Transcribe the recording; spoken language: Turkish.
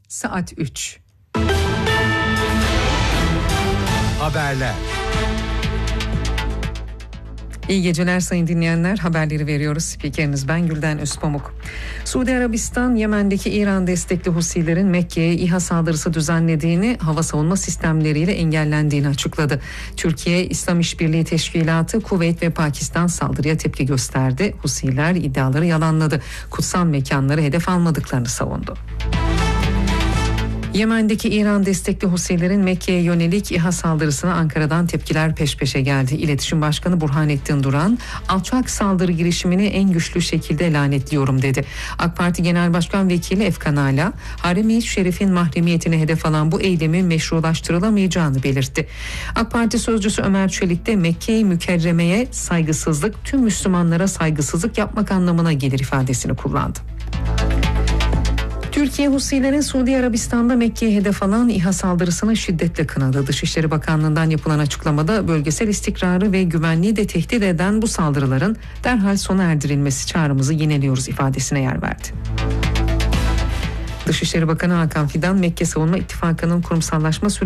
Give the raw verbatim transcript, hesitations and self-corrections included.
Saat üç. Haberler. İyi geceler sayın dinleyenler. Haberleri veriyoruz. Spikeriniz ben Gülden Özpamuk. Suudi Arabistan, Yemen'deki İran destekli Husilerin Mekke'ye İHA saldırısı düzenlediğini, hava savunma sistemleriyle engellendiğini açıkladı. Türkiye, İslam İşbirliği Teşkilatı, Kuveyt ve Pakistan saldırıya tepki gösterdi. Husiler iddiaları yalanladı. Kutsal mekanları hedef almadıklarını savundu. Yemen'deki İran destekli Husilerin Mekke'ye yönelik İHA saldırısına Ankara'dan tepkiler peş peşe geldi. İletişim Başkanı Burhanettin Duran, alçak saldırı girişimini en güçlü şekilde lanetliyorum dedi. AK Parti Genel Başkan Vekili Efkan Ala, Harem-i Şerif'in mahremiyetine hedef alan bu eylemin meşrulaştırılamayacağını belirtti. AK Parti Sözcüsü Ömer Çelik de Mekke-i Mükerreme'ye saygısızlık, tüm Müslümanlara saygısızlık yapmak anlamına gelir ifadesini kullandı. Türkiye, Husilerin Suudi Arabistan'da Mekke'ye hedef alan İHA saldırısını şiddetle kınadı. Dışişleri Bakanlığı'ndan yapılan açıklamada bölgesel istikrarı ve güvenliği de tehdit eden bu saldırıların derhal sona erdirilmesi çağrımızı yineliyoruz ifadesine yer verdi. Dışişleri Bakanı Hakan Fidan, Mekke Savunma İttifakı'nın kurumsallaşma süreci